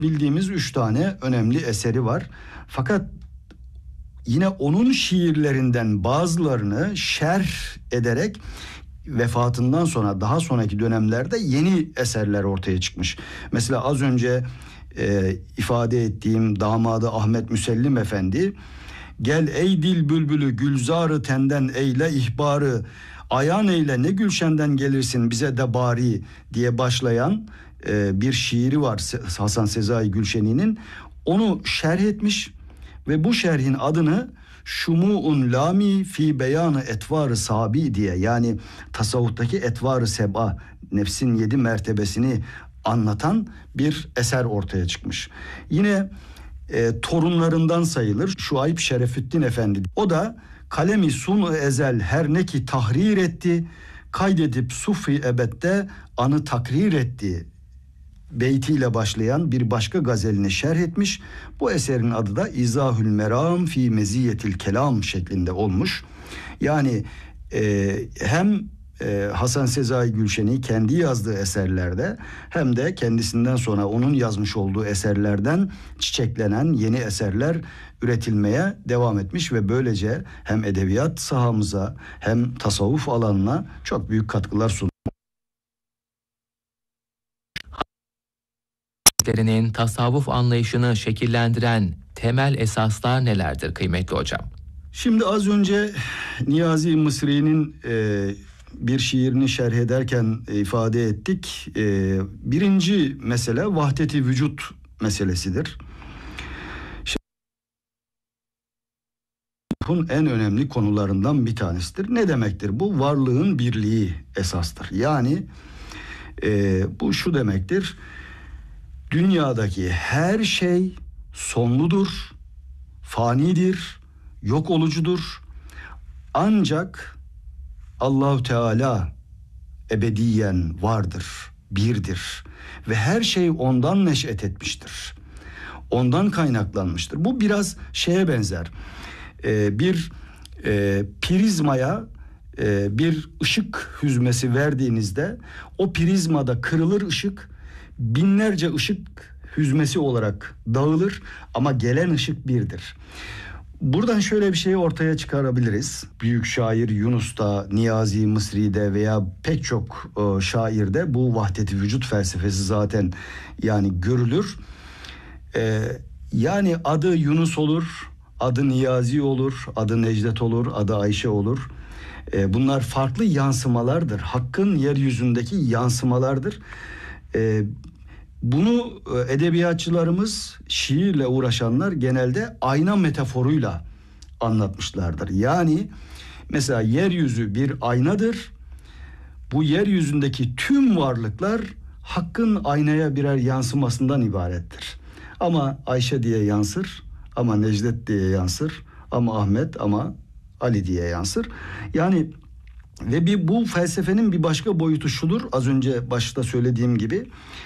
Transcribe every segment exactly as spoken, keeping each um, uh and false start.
bildiğimiz üç tane önemli eseri var. Fakat yine onun şiirlerinden bazılarını şerh ederek vefatından sonra daha sonraki dönemlerde yeni eserler ortaya çıkmış. Mesela az önce e, ifade ettiğim damadı Ahmet Müsellim Efendi, gel ey dil bülbülü gülzarı tenden eyle ihbarı, ayan eyle ne gülşenden gelirsin bize de bari diye başlayan e, bir şiiri var Hasan Sezai Gülşeni'nin. Onu şerh etmiş ve bu şerhin adını Şumu'un lami fi beyanı etvarı sabi diye, yani tasavvuftaki etvarı seba, nefsin yedi mertebesini anlatan bir eser ortaya çıkmış. Yine e, torunlarından sayılır Şuayb Şerefüddin Efendi. O da kalemi sun-u ezel her ne ki tahrir etti, kaydedip sufi ebedde anı takrir etti beytiyle başlayan bir başka gazelini şerh etmiş. Bu eserin adı da İzahül Meram fi Meziyetil Kelam şeklinde olmuş. Yani e, hem e, Hasan Sezai Gülşen'i kendi yazdığı eserlerde hem de kendisinden sonra onun yazmış olduğu eserlerden çiçeklenen yeni eserler üretilmeye devam etmiş ve böylece hem edebiyat sahamıza hem tasavvuf alanına çok büyük katkılar sunmuş. Tasavvuf anlayışını şekillendiren temel esaslar nelerdir kıymetli hocam? Şimdi az önce Niyazi Mısri'nin e, bir şiirini şerh ederken e, ifade ettik. E, birinci mesele vahdeti vücut meselesidir. Bunun en önemli konularından bir tanesidir. Ne demektir bu? Varlığın birliği esastır. Yani e, bu şu demektir: dünyadaki her şey sonludur, fanidir, yok olucudur. Ancak Allahu Teala ebediyen vardır, birdir ve her şey ondan neş'et etmiştir. Ondan kaynaklanmıştır. Bu biraz şeye benzer. Ee, bir e, prizmaya e, bir ışık hüzmesi verdiğinizde o prizmada kırılır ışık, binlerce ışık hüzmesi olarak dağılır ama gelen ışık birdir. Buradan şöyle bir şey ortaya çıkarabiliriz. Büyük şair Yunus'ta, Niyazi Mısri'de veya pek çok e, şairde bu vahdeti vücut felsefesi zaten yani görülür. E, yani adı Yunus olur, adı Niyazi olur, adı Necdet olur, adı Ayşe olur. E, bunlar farklı yansımalardır. Hakkın yeryüzündeki yansımalardır. E, Bunu edebiyatçılarımız, şiirle uğraşanlar genelde ayna metaforuyla anlatmışlardır. Yani mesela yeryüzü bir aynadır. Bu yeryüzündeki tüm varlıklar Hakk'ın aynaya birer yansımasından ibarettir. Ama Ayşe diye yansır, ama Necdet diye yansır, ama Ahmet, ama Ali diye yansır. Yani ve bir bu felsefenin bir başka boyutu şudur. Az önce başta söylediğim gibi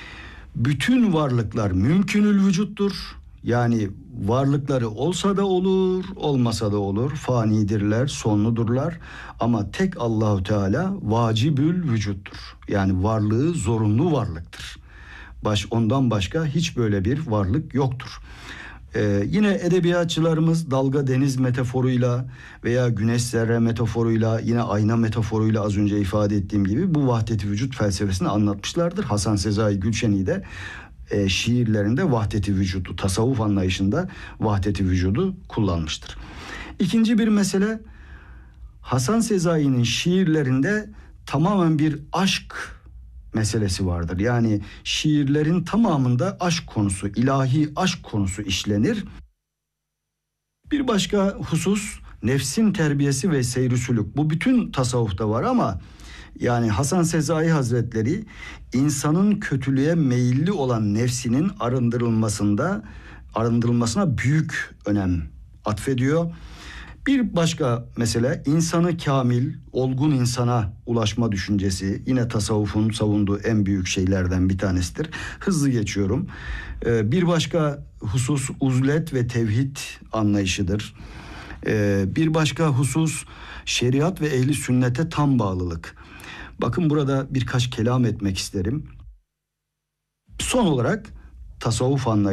bütün varlıklar mümkünül vücuttur. Yani varlıkları olsa da olur, olmasa da olur. Fanidirler, sonludurlar. Ama tek Allahu Teala vacibül vücuttur. Yani varlığı zorunlu varlıktır. Baş, ondan başka hiç böyle bir varlık yoktur. Ee, yine edebiyatçılarımız dalga deniz metaforuyla veya güneş zerre metaforuyla, yine ayna metaforuyla az önce ifade ettiğim gibi bu vahdeti vücut felsefesini anlatmışlardır. Hasan Sezai Gülşeni de e, şiirlerinde vahdeti vücudu, tasavvuf anlayışında vahdeti vücudu kullanmıştır. İkinci bir mesele, Hasan Sezai'nin şiirlerinde tamamen bir aşk meselesi vardır. Yani şiirlerin tamamında aşk konusu, ilahi aşk konusu işlenir. Bir başka husus nefsin terbiyesi ve seyr-i sülük. Bu bütün tasavvufta var ama yani Hasan Sezai Hazretleri insanın kötülüğe meyilli olan nefsinin arındırılmasında arındırılmasına büyük önem atfediyor. Bir başka mesele insanı kamil, olgun insana ulaşma düşüncesi. Yine tasavvufun savunduğu en büyük şeylerden bir tanesidir. Hızlı geçiyorum. Ee, bir başka husus uzlet ve tevhid anlayışıdır. Ee, bir başka husus şeriat ve ehli sünnete tam bağlılık. Bakın burada birkaç kelam etmek isterim. Son olarak tasavvuf anlayışı.